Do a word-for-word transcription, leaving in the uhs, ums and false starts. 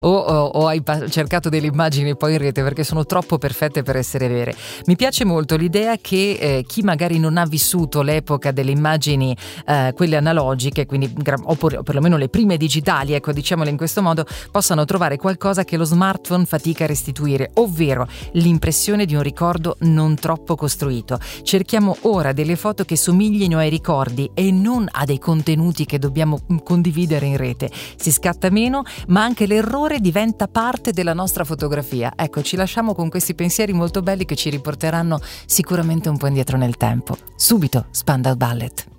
O, o, o hai pa- cercato delle immagini poi in rete perché sono troppo perfette per essere vere. Mi piace molto l'idea che eh, chi magari non ha vissuto l'epoca delle immagini, eh, quelle analogiche, quindi gra- oppure, o perlomeno le prime digitali, ecco, diciamole in questo modo, possano trovare qualcosa che lo smartphone fatica a restituire, ovvero l'impressione di un ricordo non troppo costruito. Cerchiamo ora delle foto che somiglino ai ricordi e non a dei contenuti che dobbiamo condividere in rete. Si scatta meno, ma anche l'errore diventa parte della nostra fotografia. Ecco, ci lasciamo con questi pensieri molto belli che ci riporteranno sicuramente un po' indietro nel tempo. Subito Spandau Ballet.